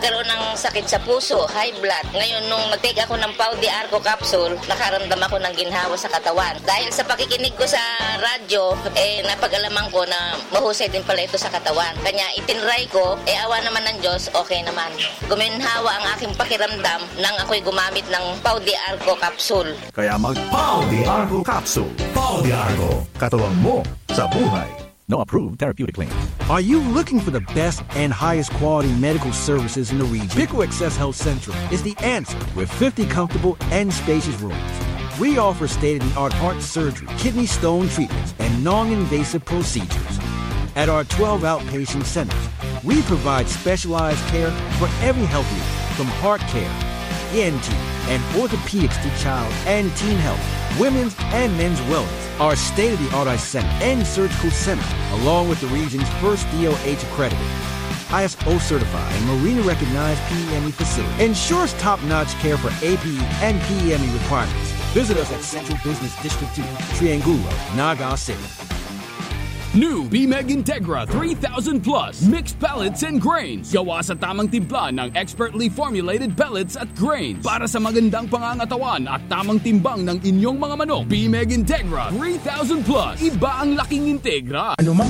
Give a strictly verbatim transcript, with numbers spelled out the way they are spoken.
nagkaroon ng sakit sa puso, high blood. Ngayon, nung mag-take ako ng Pau de Arco capsule, nakaramdam ako ng ginhawa sa katawan. Dahil sa pakikinig ko sa radyo, eh, napag-alaman ko na mahusay din pala ito sa katawan. Kanya itinry ko, eh, awa naman ng Diyos, okay naman. Guminhawa ang aking pakiramdam nang ako'y gumamit ng Pau de Arco capsule. Kaya mag-Pau de Arco capsule. Pau de Arco. Katawan mo sa buhay. No approved therapeutic claims. Are you looking for the best and highest quality medical services in the region? Pico Access Health Central is the answer with fifty comfortable and spacious rooms. We offer state-of-the-art heart surgery, kidney stone treatments, and non-invasive procedures. At our twelve outpatient centers, we provide specialized care for every health need, from heart care, E N T, and orthopedics to child and teen health, women's and men's wellness. Our state-of-the-art eye center and surgical center, along with the region's first D O H accredited, I S O certified, and Marina-recognized P E M E facility, ensures top-notch care for A P E and P E M E requirements. Visit us at Central Business District two, Triangulo, Naga City. New B-Meg Integra three thousand plus mixed pellets and grains. Gawa sa tamang timpla ng expertly formulated pellets at grains para sa magandang pangangatawan at tamang timbang ng inyong mga manok. B-Meg Integra three thousand plus. Iba ang laking Integra. Anumang